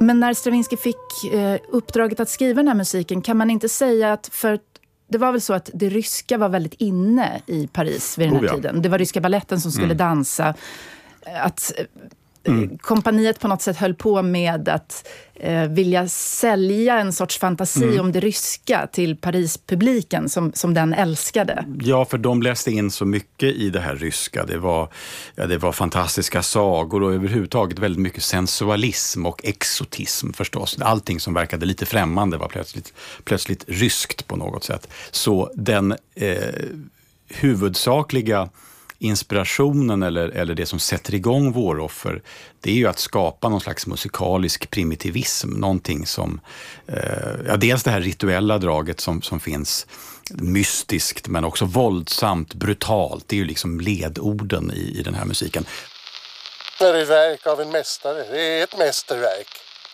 Men när Stravinsky fick uppdraget att skriva den här musiken, kan man inte säga att, för det var väl så att det ryska var väldigt inne i Paris vid den här tiden. Det var ryska balletten som skulle dansa. Att kompaniet på något sätt höll på med att vilja sälja en sorts fantasi om det ryska till Paris-publiken som den älskade. Ja, för de läste in så mycket i det här ryska. Det var fantastiska sagor och överhuvudtaget väldigt mycket sensualism och exotism förstås. Allting som verkade lite främmande var plötsligt ryskt på något sätt. Så den huvudsakliga inspirationen eller det som sätter igång Våroffer, det är ju att skapa någon slags musikalisk primitivism, någonting som dels det här rituella draget som finns, mystiskt men också våldsamt, brutalt, det är ju liksom ledorden i den här musiken. Det är ett verk av en mästare, det är ett mästerverk.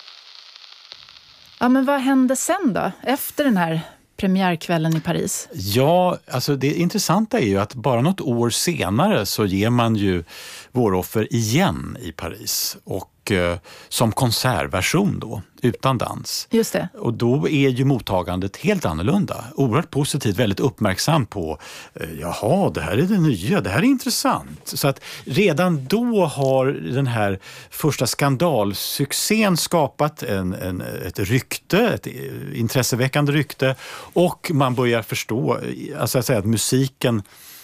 Ja, men vad hände sen då, efter den här premiärkvällen i Paris? Ja, alltså det intressanta är ju att bara något år senare så ger man ju Våroffer igen i Paris och som konsertversion då, utan dans. Just det. Och då är ju mottagandet helt annorlunda. Oerhört positivt, väldigt uppmärksam på jaha, det här är det nya, det här är intressant. Så att redan då har den här första skandalsuccén skapat ett rykte, ett intresseväckande rykte, och man börjar förstå alltså att musiken,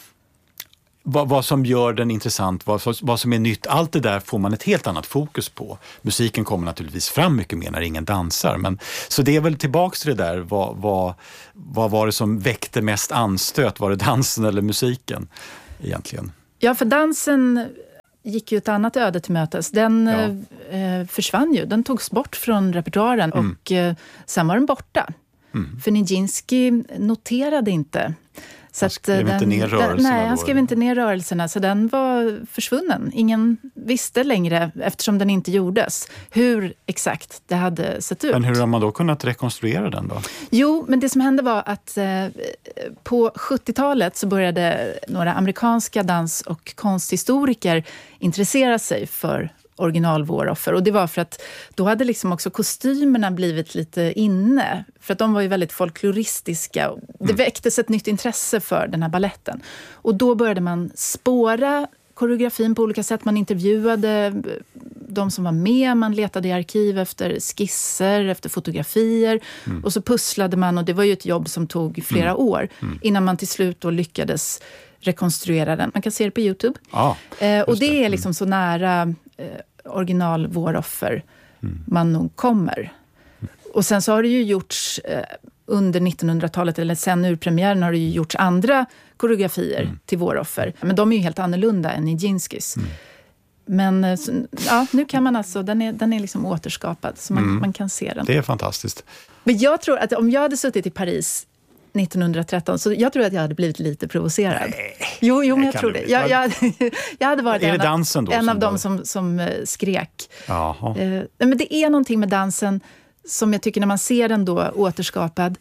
vad som gör den intressant, vad som är nytt, allt det där får man ett helt annat fokus på. Musiken kommer naturligtvis fram mycket mer när ingen dansar. Men, så det är väl tillbaks till det där, vad var det som väckte mest anstöt? Var det dansen eller musiken egentligen? Ja, för dansen gick ju ett annat öde till mötes. Den försvann ju, den togs bort från repertoaren och sen var den borta. För Nijinsky noterade inte. Han skrev inte ner rörelserna. Nej, han skrev inte ner rörelserna, så den var försvunnen. Ingen visste längre, eftersom den inte gjordes, hur exakt det hade sett ut. Men hur har man då kunnat rekonstruera den då? Jo, men det som hände var att på 70-talet så började några amerikanska dans- och konsthistoriker intressera sig för original Våroffer. Och det var för att då hade liksom också kostymerna blivit lite inne. För att de var ju väldigt folkloristiska. Det väcktes ett nytt intresse för den här balletten. Och då började man spåra koreografin på olika sätt. Man intervjuade de som var med. Man letade i arkiv efter skisser, efter fotografier. Och så pusslade man, och det var ju ett jobb som tog flera år. Innan man till slut då lyckades rekonstruera den. Man kan se det på YouTube. Och det är liksom så nära original Våroffer man nog kommer. Och sen så har det ju gjorts under 1900-talet, eller sen ur premiären har det ju gjorts andra koreografier till Våroffer. Men de är ju helt annorlunda än Nijinskys. Men ja, nu kan man alltså, den är liksom återskapad så man kan se den. Det är fantastiskt. Men jag tror att om jag hade suttit i Paris 1913, så jag tror att jag hade blivit lite provocerad. Nej, jo, men jag tror det. Jag hade varit en av dem som skrek. Men det är någonting med dansen som jag tycker när man ser den då återskapad.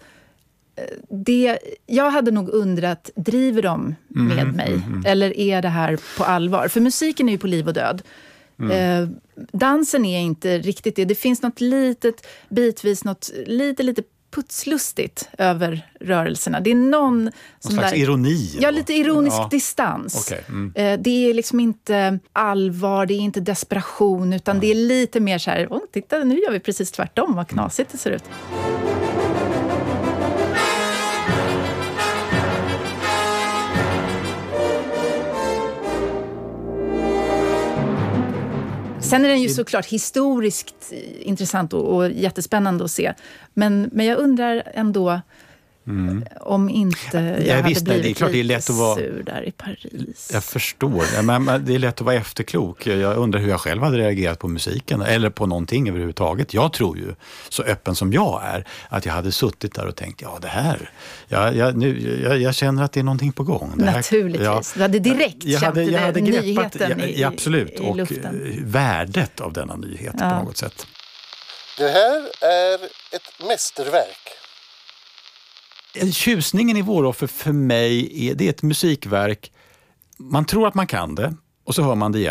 Jag hade nog undrat, driver de med mig? Eller är det här på allvar? För musiken är ju på liv och död. Dansen är inte riktigt det. Det finns något litet, bitvis något lite putslustigt över rörelserna. Det är någon slags ironi. Ja, lite ironisk distans. Okay. Det är liksom inte allvar, det är inte desperation, utan det är lite mer så här, titta, nu gör vi precis tvärtom, vad knasigt det ser ut. Sen är den ju såklart historiskt intressant och jättespännande att se. Men jag undrar ändå om inte jag hade blivit lite sur där i Paris. Jag förstår. Men det är lätt att vara efterklok. Jag undrar hur jag själv hade reagerat på musiken eller på någonting överhuvudtaget. Jag tror ju, så öppen som jag är, att jag hade suttit där och tänkt, det här, jag känner att det är någonting på gång. Naturligtvis. Du hade direkt känt nyheten absolut, i luften. Och värdet av denna nyhet på något sätt. Det här är ett mästerverk. Tjusningen i Våroffer för mig det är ett musikverk. Man tror att man kan det och så hör man det igen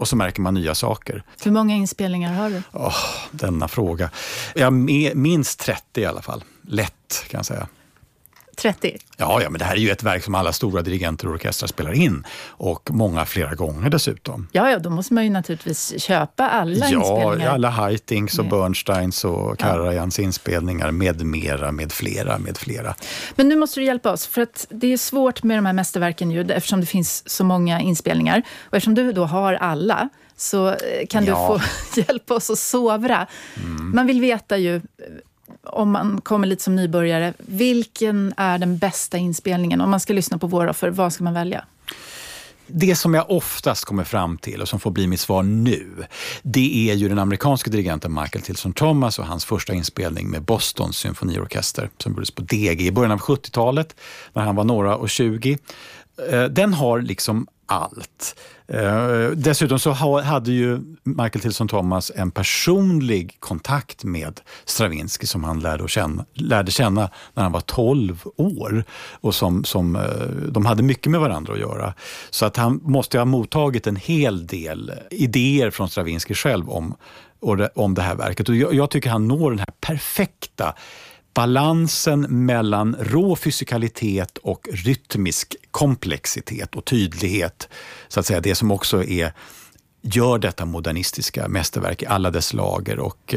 och så märker man nya saker. Hur många inspelningar har du? Denna fråga. Jag minst 30 i alla fall. Lätt kan jag säga. 30? Ja, men det här är ju ett verk som alla stora dirigenter och orkestrar spelar in. Och många flera gånger dessutom. Ja, då måste man ju naturligtvis köpa alla inspelningar. Ja, alla Haitings och Bernsteins och Karajans inspelningar med flera. Men nu måste du hjälpa oss, för att det är svårt med de här mästerverken ju, eftersom det finns så många inspelningar. Och eftersom du då har alla, så kan du få hjälpa oss att sovra. Man vill veta ju, om man kommer lite som nybörjare, vilken är den bästa inspelningen? Om man ska lyssna på Våroffer, vad ska man välja? Det som jag oftast kommer fram till och som får bli mitt svar nu, det är ju den amerikanska dirigenten Michael Tilson Thomas och hans första inspelning med Bostons symfoniorkester som gjordes på DG i början av 70-talet när han var några och 20. Den har liksom allt. Dessutom så hade ju Michael Tilson Thomas en personlig kontakt med Stravinsky som han lärde känna när han var 12 år och som de hade mycket med varandra att göra. Så att han måste ha mottagit en hel del idéer från Stravinsky själv om det här verket. Och jag tycker han når den här perfekta balansen mellan rå fysikalitet och rytmisk komplexitet och tydlighet, så att säga, det som också gör detta modernistiska mästerverk i alla dess lager. Och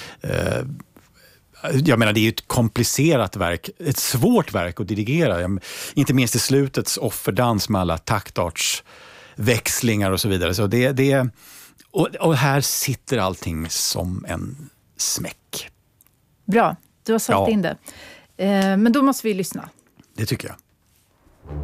jag menar, det är ju ett komplicerat verk, ett svårt verk att dirigera, inte minst i slutets offerdans med alla taktartsväxlingar och så vidare. Så och här sitter allting som en smäck. Bra. Du har sålt in det. Men då måste vi lyssna. Det tycker jag.